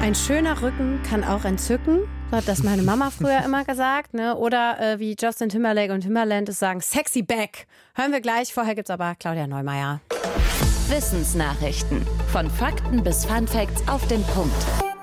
Ein schöner Rücken kann auch entzücken. So hat das meine Mama früher immer gesagt. Ne? Oder wie Justin Timberlake und Timbaland es sagen, sexy back. Hören wir gleich. Vorher gibt's aber Claudia Neumeier. Wissensnachrichten. Von Fakten bis Funfacts auf den Punkt.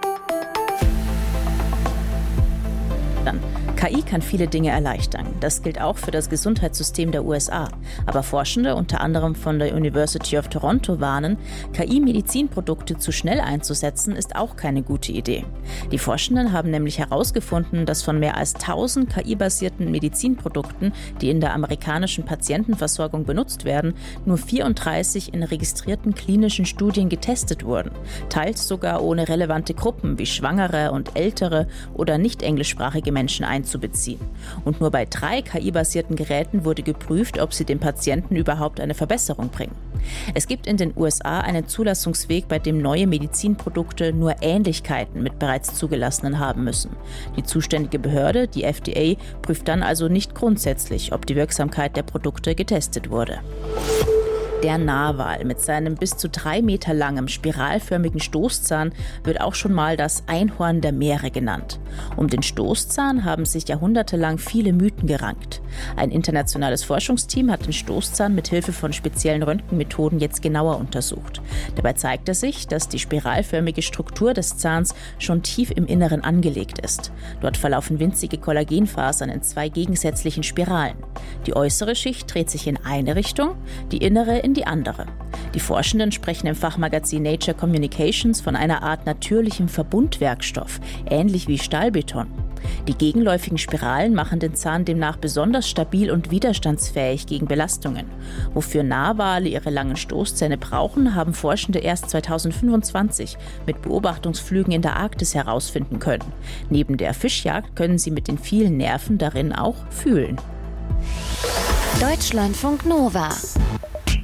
KI kann viele Dinge erleichtern. Das gilt auch für das Gesundheitssystem der USA. Aber Forschende, unter anderem von der University of Toronto, warnen, KI-Medizinprodukte zu schnell einzusetzen, ist auch keine gute Idee. Die Forschenden haben nämlich herausgefunden, dass von mehr als 1000 KI-basierten Medizinprodukten, die in der amerikanischen Patientenversorgung benutzt werden, nur 34 in registrierten klinischen Studien getestet wurden. Teils sogar ohne relevante Gruppen wie Schwangere und ältere oder nicht englischsprachige Menschen einzubeziehen. Und nur bei 3 KI-basierten Geräten wurde geprüft, ob sie dem Patienten überhaupt eine Verbesserung bringen. Es gibt in den USA einen Zulassungsweg, bei dem neue Medizinprodukte nur Ähnlichkeiten mit bereits zugelassenen haben müssen. Die zuständige Behörde, die FDA, prüft dann also nicht grundsätzlich, ob die Wirksamkeit der Produkte getestet wurde. Der Narwal mit seinem bis zu 3 Meter langen, spiralförmigen Stoßzahn wird auch schon mal das Einhorn der Meere genannt. Um den Stoßzahn haben sich jahrhundertelang viele Mythen gerankt. Ein internationales Forschungsteam hat den Stoßzahn mit Hilfe von speziellen Röntgenmethoden jetzt genauer untersucht. Dabei zeigte sich, dass die spiralförmige Struktur des Zahns schon tief im Inneren angelegt ist. Dort verlaufen winzige Kollagenfasern in 2 gegensätzlichen Spiralen. Die äußere Schicht dreht sich in eine Richtung, die innere in die andere. Die Forschenden sprechen im Fachmagazin Nature Communications von einer Art natürlichem Verbundwerkstoff, ähnlich wie Stahlbeton. Die gegenläufigen Spiralen machen den Zahn demnach besonders stabil und widerstandsfähig gegen Belastungen. Wofür Narwale ihre langen Stoßzähne brauchen, haben Forschende erst 2025 mit Beobachtungsflügen in der Arktis herausfinden können. Neben der Fischjagd können sie mit den vielen Nerven darin auch fühlen. Deutschlandfunk Nova.